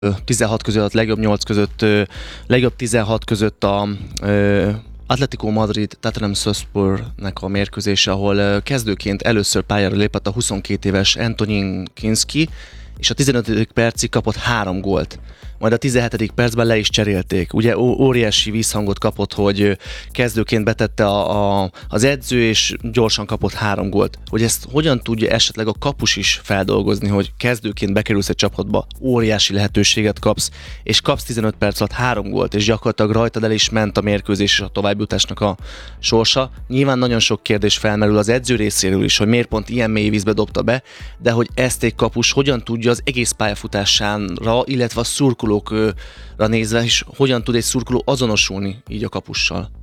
16 között, legjobb 8 között, legjobb 16 között a Atletico Madrid Tottenham Hotspurnek a mérkőzése, ahol kezdőként először pályára lépett a 22 éves Antonin Kinski, és a 15. percig kapott 3 gólt. Majd a 17. percben le is cserélték. Ugye óriási visszhangot kapott, hogy kezdőként betette az edző, és gyorsan kapott 3 gólt. Hogy ezt hogyan tudja esetleg a kapus is feldolgozni, hogy kezdőként bekerülsz egy csapatba, óriási lehetőséget kapsz, és kapsz 15 perc alatt 3 gólt, és gyakorlatilag rajtad el is ment a mérkőzés és a továbbjutásnak a sorsa. Nyilván nagyon sok kérdés felmerül az edző részéről is, hogy miért pont ilyen mély vízbe dobta be, de hogy ezt egy kapus hogyan tudja az egész pályafutására, illetve a szurkolókra nézve, és hogyan tud egy szurkoló azonosulni így a kapussal.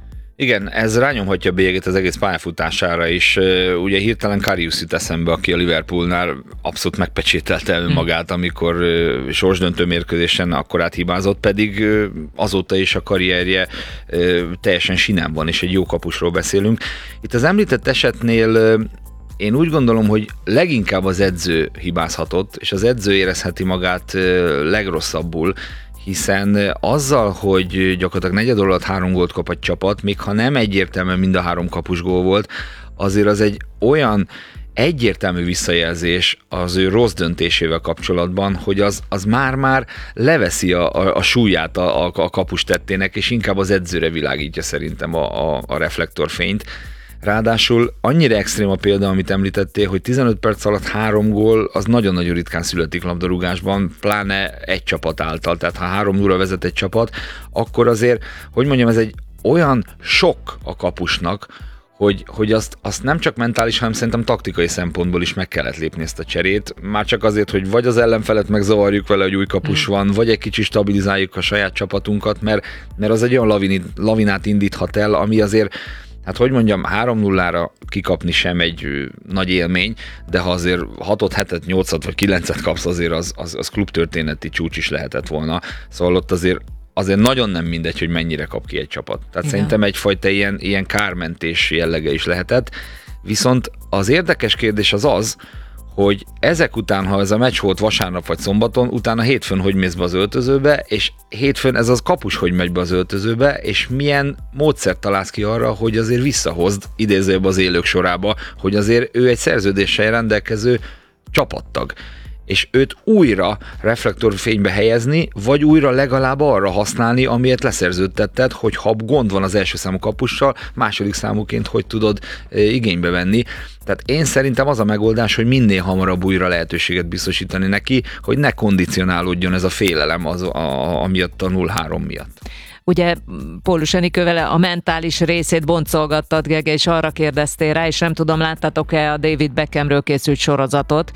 Igen, ez rányomhatja a bélyegét az egész pályafutására is. Ugye hirtelen Karius jut eszembe, aki a Liverpoolnál abszolút megpecsételte önmagát, amikor sorsdöntő mérkőzésen akkorát hibázott, pedig azóta is a karrierje teljesen sinen van, és egy jó kapusról beszélünk. Itt az említett esetnél én úgy gondolom, hogy leginkább az edző hibázhatott, és az edző érezheti magát legrosszabbul, hiszen azzal, hogy gyakorlatilag negyed óra alatt 3 gólt kap egy csapat, még ha nem egyértelműen mind a 3 kapus gól volt, azért az egy olyan egyértelmű visszajelzés az ő rossz döntésével kapcsolatban, hogy az már leveszi a súlyát a kapus tettének, és inkább az edzőre világítja szerintem a reflektorfényt. Ráadásul annyira extrém a példa, amit említettél, hogy 15 perc alatt 3 gól, az nagyon-nagyon ritkán születik labdarúgásban, pláne egy csapat által. Tehát ha 3-0-ra vezet egy csapat, akkor azért, hogy mondjam, ez egy olyan sok a kapusnak, hogy azt nem csak mentális, hanem szerintem taktikai szempontból is meg kellett lépni ezt a cserét. Már csak azért, hogy vagy az ellenfelet megzavarjuk vele, hogy új kapus van, vagy egy kicsit stabilizáljuk a saját csapatunkat, mert az egy olyan lavinát indíthat el, ami azért, hát hogy mondjam, 3-0-ra kikapni sem egy nagy élmény, de ha azért 6-ot, 7-et, 8-at vagy 9-et kapsz, azért az klubtörténeti csúcs is lehetett volna. Szóval ott azért nagyon nem mindegy, hogy mennyire kap ki egy csapat. Tehát igen, szerintem egyfajta ilyen kármentés jellege is lehetett. Viszont az érdekes kérdés az, hogy ezek után, ha ez a meccs volt vasárnap vagy szombaton, utána hétfőn hogy mész be az öltözőbe, és hétfőn ez az kapus hogy megy be az öltözőbe, és milyen módszert találsz ki arra, hogy azért visszahozd idézőbb az élők sorába, hogy azért ő egy szerződéssel rendelkező csapattag. És őt újra reflektorfénybe helyezni, vagy újra legalább arra használni, amiért leszerződtetted, hogy ha gond van az első számú kapussal, második számúként hogy tudod igénybe venni. Tehát én szerintem az a megoldás, hogy minél hamarabb újra lehetőséget biztosítani neki, hogy ne kondicionálódjon ez a félelem amiatt a 0-3 miatt. Ugye Pólus Enikővel a mentális részét boncolgattad, Gege, és arra kérdeztél rá, és nem tudom, láttátok-e a David Beckhamről készült sorozatot.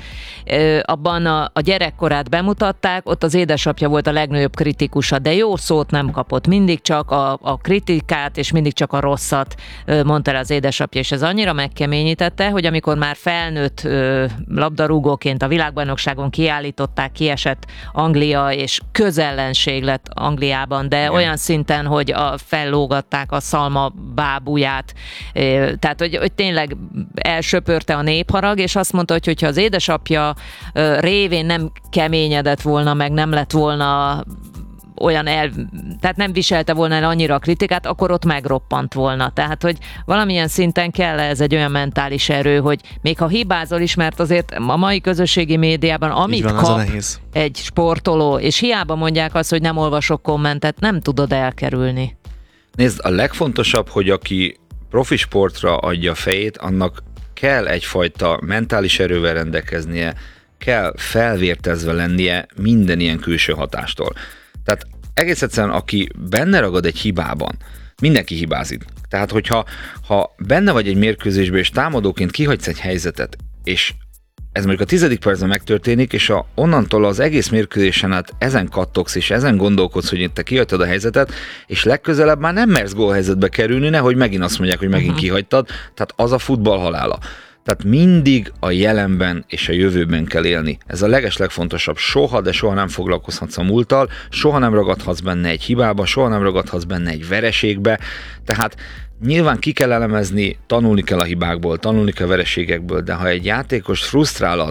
Abban a gyerekkorát bemutatták, ott az édesapja volt a legnagyobb kritikusa, de jó szót nem kapott. Mindig csak a kritikát, és mindig csak a rosszat mondta el az édesapja, és ez annyira megkeményítette, hogy amikor már felnőtt labdarúgóként a világbajnokságon kiállították, kiesett Anglia, és közellenség lett Angliában, de olyan szinten, hogy fellógatták a szalma bábuját, tehát hogy tényleg elsöpörte a népharag, és azt mondta, hogy ha az édesapja révén nem keményedett volna, meg nem lett volna olyan tehát nem viselte volna el annyira a kritikát, akkor ott megroppant volna. Tehát, hogy valamilyen szinten kell ez egy olyan mentális erő, hogy még ha hibázol is, mert azért a mai közösségi médiában, amit van, kap egy sportoló, és hiába mondják azt, hogy nem olvasok kommentet, nem tudod elkerülni. Nézd, a legfontosabb, hogy aki profi sportra adja a fejét, annak kell egyfajta mentális erővel rendelkeznie, kell felvértezve lennie minden ilyen külső hatástól. Tehát egész egyszerűen, aki benne ragad egy hibában, mindenki hibázik. Tehát, hogyha benne vagy egy mérkőzésben, és támadóként kihagysz egy helyzetet, és ez mondjuk a 10. percben megtörténik, és onnantól az egész mérkőzésen át ezen kattogsz, és ezen gondolkodsz, hogy te kihagytad a helyzetet, és legközelebb már nem mersz gólhelyzetbe kerülni, nehogy megint azt mondják, hogy megint kihagytad, tehát az a futball halála. Tehát mindig a jelenben és a jövőben kell élni. Ez a legeslegfontosabb. Soha, de soha nem foglalkozhatsz a múlttal, soha nem ragadhatsz benne egy hibába, soha nem ragadhatsz benne egy vereségbe. Tehát nyilván ki kell elemezni, tanulni kell a hibákból, tanulni kell a vereségekből, de ha egy játékos frusztrál az,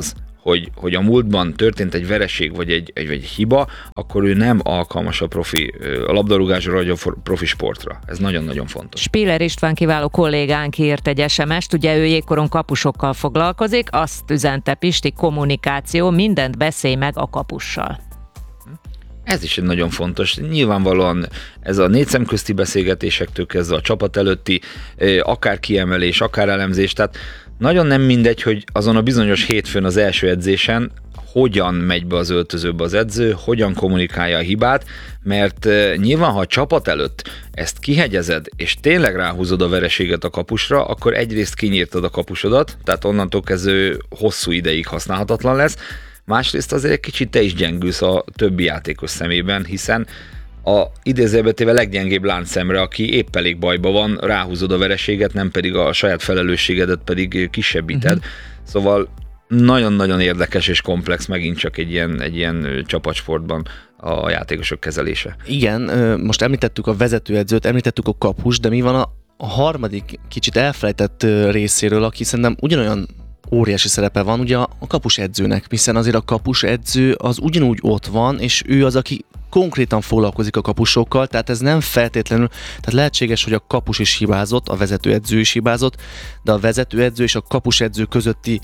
hogy a múltban történt egy vereség vagy egy hiba, akkor ő nem alkalmas a labdarúgásra vagy a profi sportra. Ez nagyon-nagyon fontos. Spiller István kiváló kollégánk írt egy SMS-t, ugye ő jégkoron kapusokkal foglalkozik, azt üzente Pisti, kommunikáció, mindent beszélj meg a kapussal. Ez is egy nagyon fontos. Nyilvánvalóan ez a négy szemközti beszélgetésektől kezdve a csapat előtti, akár kiemelés, akár elemzés, tehát nagyon nem mindegy, hogy azon a bizonyos hétfőn az első edzésen hogyan megy be az öltözőbe az edző, hogyan kommunikálja a hibát, mert nyilván, ha a csapat előtt ezt kihegyezed, és tényleg ráhúzod a vereséget a kapusra, akkor egyrészt kinyírtad a kapusodat, tehát onnantól kezdve hosszú ideig használhatatlan lesz, másrészt azért egy kicsit te is gyengülsz a többi játékos szemében, hiszen a idézőjelbetéve leggyengébb láncszemre, aki épp elég bajba van, ráhúzod a vereséget, nem pedig a saját felelősségedet pedig kisebbíted. Szóval nagyon-nagyon érdekes és komplex megint csak egy ilyen csapatsportban a játékosok kezelése. Igen, most említettük a vezetőedzőt, említettük a kapust, de mi van a harmadik kicsit elfelejtett részéről, aki szerintem ugyanolyan óriási szerepe van ugye a kapusedzőnek, hiszen azért a kapusedző az ugyanúgy ott van, és ő az, aki konkrétan foglalkozik a kapusokkal, tehát ez nem feltétlenül, tehát lehetséges, hogy a kapus is hibázott, a vezetőedző is hibázott, de a vezetőedző és a kapusedző közötti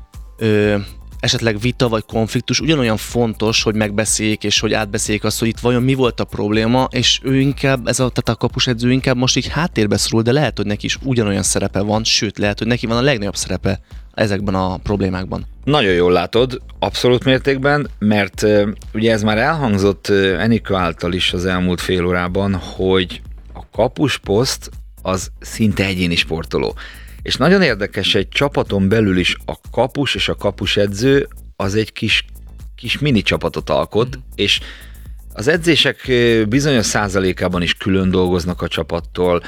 esetleg vita vagy konfliktus ugyanolyan fontos, hogy megbeszéljék és hogy átbeszéljék azt, hogy itt vajon mi volt a probléma, és ő inkább, tehát a kapusedző inkább most így háttérbe szorul, de lehet, hogy neki is ugyanolyan szerepe van, sőt, lehet, hogy neki van a legnagyobb szerepe ezekben a problémákban. Nagyon jól látod, abszolút mértékben, mert ugye ez már elhangzott Enikő által is az elmúlt fél órában, hogy a kapusposzt az szinte egyéni sportoló. És nagyon érdekes, egy csapaton belül is a kapus és a kapusedző az egy kis mini csapatot alkot, és az edzések bizonyos százalékában is külön dolgoznak a csapattól,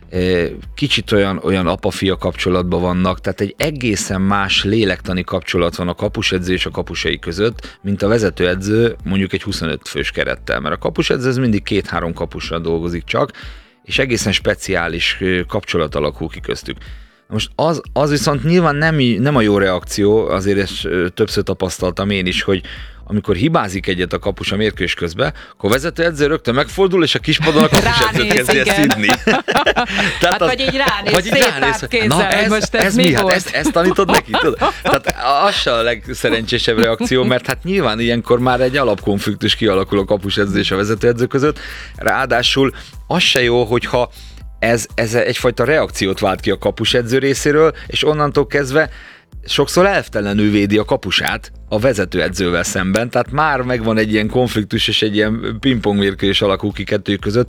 kicsit olyan apa-fia kapcsolatban vannak, tehát egy egészen más lélektani kapcsolat van a kapusedző és a kapusai között, mint a vezetőedző mondjuk egy 25 fős kerettel, mert a kapusedző ez mindig 2-3 kapusra dolgozik csak, és egészen speciális kapcsolat alakul ki köztük. Most az viszont nyilván nem a jó reakció, azért ezt többször tapasztaltam én is, hogy amikor hibázik egyet a kapus a mérkőzés közben, akkor a vezetőedző rögtön megfordul, és a kispadon a kapusedzőt kezdi ezt szidni. Hát vagy így ránéz, széttárt kézzel, hogy most ez mi volt? Hát ezt tanítod neki, tudod? Tehát az se a legszerencsésebb reakció, mert hát nyilván ilyenkor már egy alapkonfliktus kialakul a kapusedző és a vezetőedző között. Ráadásul az se jó, hogyha ez egyfajta reakciót vált ki a kapusedző részéről, és onnantól kezdve sokszor elvtelenül védi a kapusát a vezetőedzővel szemben, tehát már megvan egy ilyen konfliktus, és egy ilyen pingpongmérkőzés alakul ki kettőjük között.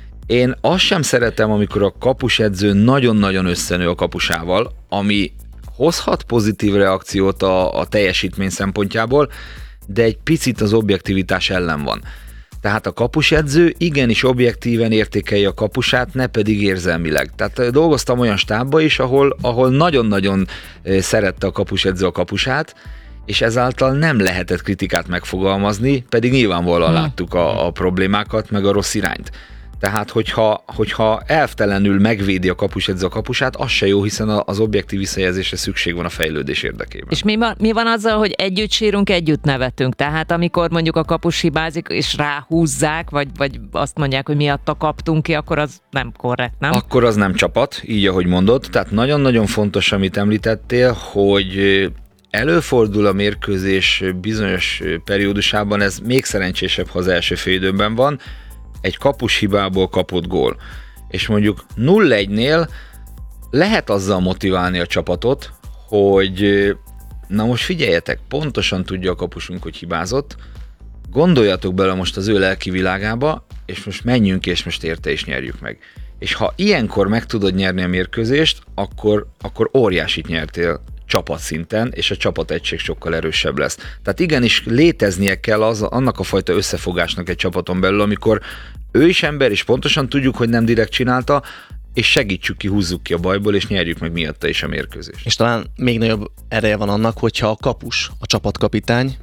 Én azt sem szeretem, amikor a kapusedző nagyon-nagyon összenő a kapusával, ami hozhat pozitív reakciót a teljesítmény szempontjából, de egy picit az objektivitás ellen van. Tehát a kapusedző igenis objektíven értékelje a kapusát, ne pedig érzelmileg. Tehát dolgoztam olyan stábba is, ahol nagyon-nagyon szerette a kapusedző a kapusát, és ezáltal nem lehetett kritikát megfogalmazni, pedig nyilvánvalóan láttuk a problémákat, meg a rossz irányt. Tehát, hogyha elvtelenül megvédi a kapusedző a kapusát, az se jó, hiszen az objektív visszajelzésre szükség van a fejlődés érdekében. És mi van azzal, hogy együtt sírunk, együtt nevetünk? Tehát amikor mondjuk a kapus hibázik, és ráhúzzák, vagy azt mondják, hogy miatta kaptunk ki, akkor az nem korrekt, nem? Akkor az nem csapat, így ahogy mondod. Tehát nagyon-nagyon fontos, amit említettél, hogy előfordul a mérkőzés bizonyos periódusában, ez még szerencsésebb, ha az első félidőben van, egy kapus hibából kapott gól. És mondjuk 0-1-nél lehet azzal motiválni a csapatot, hogy na most figyeljetek, pontosan tudja a kapusunk, hogy hibázott, gondoljatok bele most az ő lelki világába, és most menjünk, és most érte is nyerjük meg. És ha ilyenkor meg tudod nyerni a mérkőzést, akkor óriásit nyertél csapatszinten, és a csapategység sokkal erősebb lesz. Tehát igenis léteznie kell annak a fajta összefogásnak egy csapaton belül, amikor ő is ember, és pontosan tudjuk, hogy nem direkt csinálta, és segítsük ki, húzzuk ki a bajból, és nyerjük meg miatta is a mérkőzést. És talán még nagyobb ereje van annak, hogyha a kapus, a csapatkapitány,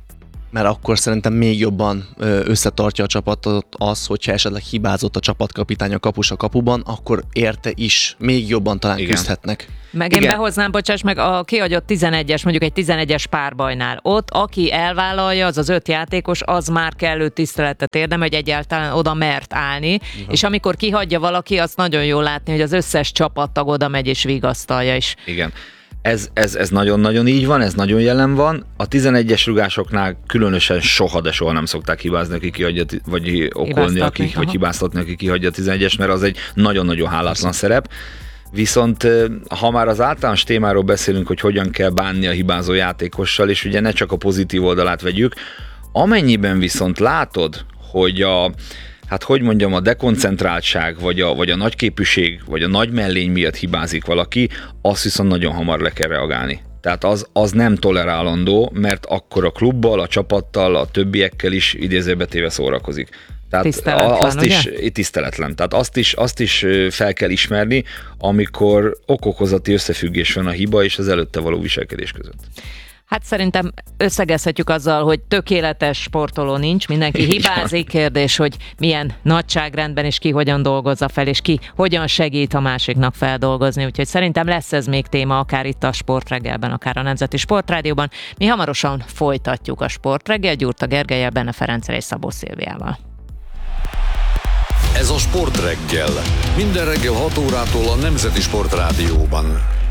mert akkor szerintem még jobban összetartja a csapatot az, hogyha esetleg hibázott a csapatkapitány a kapus a kapuban, akkor érte is még jobban talán küzdhetnek. Meg én behoznám, bocsáss meg, a kihagyott 11-es, mondjuk egy 11-es párbajnál. Ott, aki elvállalja, az 5 játékos, az már kellő tiszteletet érdemel, hogy egyáltalán oda mert állni, és amikor kihagyja valaki, azt nagyon jól látni, hogy az összes csapattag oda megy és vigasztalja is. Igen. Ez nagyon-nagyon így van, ez nagyon jelen van. A 11-es rugásoknál különösen soha, de soha nem szokták hibázni, aki kihagyja, vagy okolni, vagy hibáztatni, aki kihagyja a 11-es, mert az egy nagyon-nagyon hálátlan szerep. Viszont ha már az általános témáról beszélünk, hogy hogyan kell bánni a hibázó játékossal, és ugye ne csak a pozitív oldalát vegyük, amennyiben viszont látod, hogy a dekoncentráltság, vagy a nagyképűség, vagy a nagy mellény miatt hibázik valaki, azt viszont nagyon hamar le kell reagálni. Tehát az nem tolerálandó, mert akkor a klubbal, a csapattal, a többiekkel is idézőbe téve szórakozik. Tehát tiszteletlen. Tehát azt is fel kell ismerni, amikor okokozati összefüggés van a hiba és az előtte való viselkedés között. Hát szerintem összegezhetjük azzal, hogy tökéletes sportoló nincs, mindenki hibázik, kérdés, hogy milyen nagyságrendben és ki hogyan dolgozza fel, és ki hogyan segít a másiknak feldolgozni, úgyhogy szerintem lesz ez még téma, akár itt a Sportreggelben, akár a Nemzeti Sportrádióban. Mi hamarosan folytatjuk a Sportreggel, Gyurta Gergellyel, Benne Ferenccel és Szabó Szilviával. Ez a Sportreggel. Minden reggel 6 órától a Nemzeti Sportrádióban.